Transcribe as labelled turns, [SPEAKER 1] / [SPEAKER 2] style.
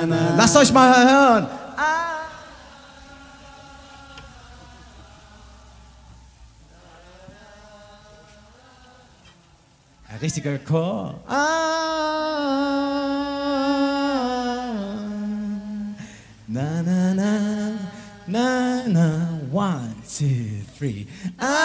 [SPEAKER 1] Lasst euch mal hören. Ein richtiger Chor. Na na na na na. 1, 2, 3.